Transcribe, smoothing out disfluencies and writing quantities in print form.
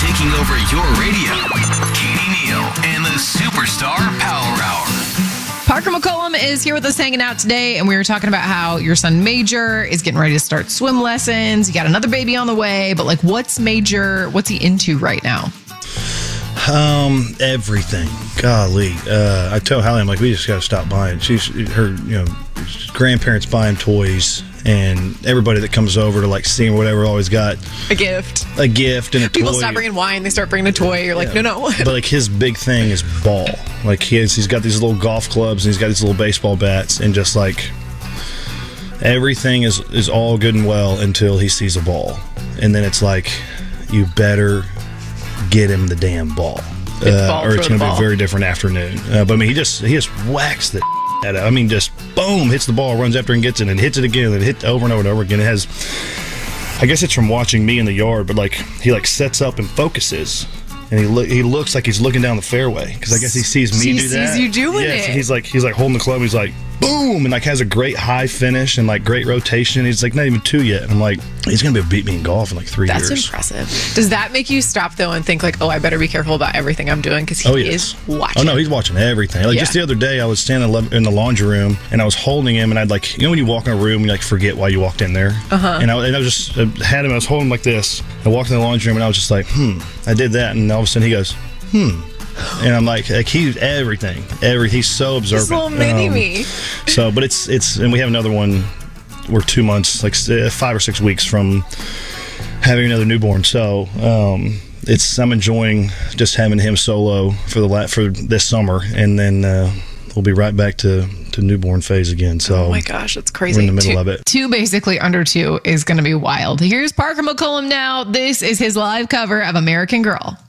taking over your radio. Katie Neal and the Superstar Power Hour. Parker McCollum is here with us hanging out today, and we were talking about how your son Major is getting ready to start swim lessons. You got another baby on the way, but like, what's Major? What's he into right now? Everything. Golly. I tell Hallie, I'm like, we just got to stop buying. Her grandparents buying toys, and everybody that comes over to like see him or whatever always got A gift and a toy. People stop bringing wine, they start bringing a toy. You're like, no. But like his big thing is ball. Like he's got these little golf clubs and he's got these little baseball bats, and just like everything is all good and well until he sees a ball, and then it's like, you better get him the damn ball, or it's going to be a very different afternoon. But I mean, he just whacks the at it. I mean, just boom, hits the ball, runs after and gets it, and hits it again, and hit over and over and over again. It has, I guess it's from watching me in the yard, but like he like sets up and focuses, and he looks like he's looking down the fairway, because I guess he sees me do that. He sees you doing it. it. He's like holding the club. He's like boom, and like has a great high finish and like great rotation. He's like not even 2 yet. And I'm like, he's gonna be able to beat me in golf in like 3 years. That's impressive. Does that make you stop though and think like, oh, I better be careful about everything I'm doing, because he is watching? Oh no, he's watching everything. Like just the other day, I was standing in the laundry room and I was holding him, and I'd like, when you walk in a room, you like forget why you walked in there. And I just had him. I was holding him like this. I walked in the laundry room and I was just like, I did that, and all of a sudden he goes, And I'm like he's everything. He's so observant. This little mini me. So, but it's, and we have another one. We're 2 months, like 5 or 6 weeks from having another newborn. So, I'm enjoying just having him solo for this summer, and then we'll be right back to newborn phase again. So, oh my gosh, it's crazy. We're in the middle of it. 2 basically under 2 is going to be wild. Here's Parker McCollum now. This is his live cover of American Girl.